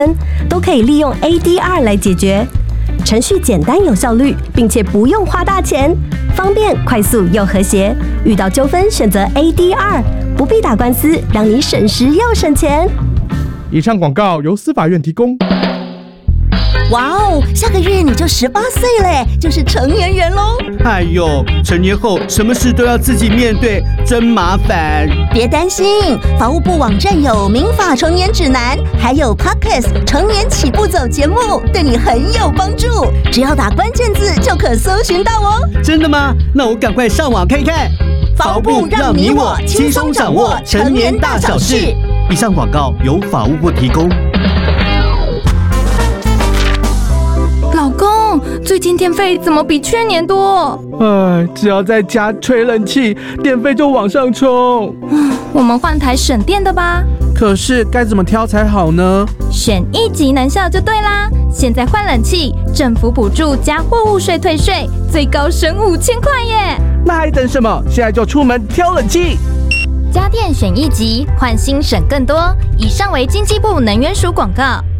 都可以利用 ADR 来解决。程序简单有效率，并且不用花大钱，方便、快速又和谐。遇到纠纷选择 ADR， 不必打官司，让你省时又省钱。 以上广告由司法院提供。 哇哦，下个月你就18岁嘞，就是成年人喽！ 哎呦，成年后什么事都要自己面对，真麻烦。 别担心，法务部网站有民法成年指南，还有 Podcast 成年起步走节目，对你很有帮助。只要打关键字就可搜寻到哦。 真的吗？那我赶快上网看看。 法务部让你我轻松掌握成年大小事。 以上广告由法务部提供。 老公，最近电费怎么比去年多？ 只要在家吹冷气，电费就往上冲。 我们换台省电的吧。 可是该怎么挑才好呢？ 选一级能效就对啦！现在换冷气，政府补助加货物税退税，最高省5000块耶！ 那还等什么？现在就出门挑冷气。 家电选一级，换新省更多。以上为经济部能源署广告。